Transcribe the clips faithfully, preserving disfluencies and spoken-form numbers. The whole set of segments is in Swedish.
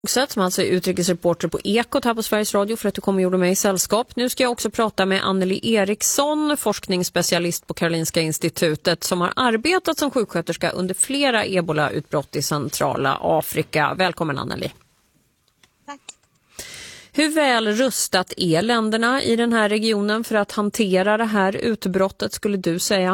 Som alltså är utrikesreporter på Ekot här på Sveriges Radio, för att du kom och gjorde mig i sällskap. Nu ska jag också prata med Anneli Eriksson, forskningsspecialist på Karolinska institutet, som har arbetat som sjuksköterska under flera ebola-utbrott i centrala Afrika. Välkommen Anneli. Tack. Hur väl rustat är länderna i den här regionen för att hantera det här utbrottet, skulle du säga?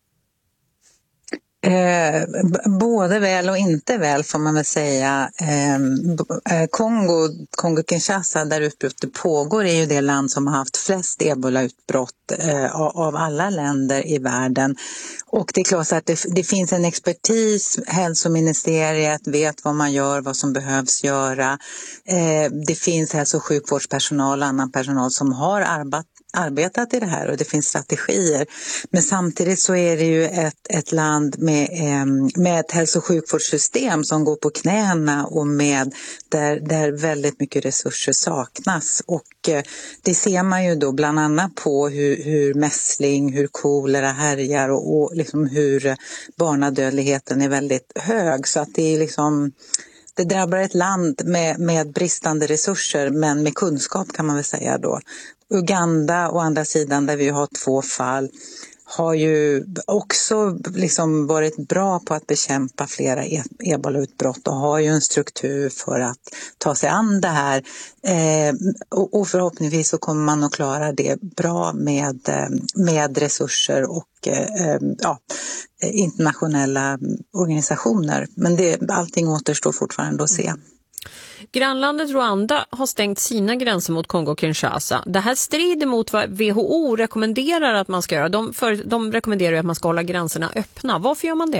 Eh, både väl och inte väl får man väl säga. Eh, Kongo, Kongo-Kinshasa, där utbrottet pågår, är ju det land som har haft flest ebola-utbrott eh, av alla länder i världen. Och det är klart att det, det finns en expertis, hälsoministeriet vet vad man gör, vad som behövs göra. Eh, det finns hälso- och sjukvårdspersonal och annan personal som har arbetat arbetat i det här, och det finns strategier. Men samtidigt så är det ju ett, ett land med, med ett hälso- och sjukvårdssystem som går på knäna och med där, där väldigt mycket resurser saknas. Och det ser man ju då bland annat på hur, hur mässling, hur kolera härjar och, och liksom hur barnadödligheten är väldigt hög. Så att det är liksom... Det drabbar ett land med, med bristande resurser, men med kunskap kan man väl säga då. Uganda å andra sidan, där vi har två fall, har ju också liksom varit bra på att bekämpa flera e- ebola-utbrott och har ju en struktur för att ta sig an det här. Eh, och, och förhoppningsvis så kommer man att klara det bra med, med resurser och eh, ja, internationella organisationer. Men det, allting återstår fortfarande att se. Grannlandet Rwanda har stängt sina gränser mot Kongo-Kinshasa. Det här strider mot vad W H O rekommenderar att man ska göra. De, för, de rekommenderar att man ska hålla gränserna öppna. Varför gör man det?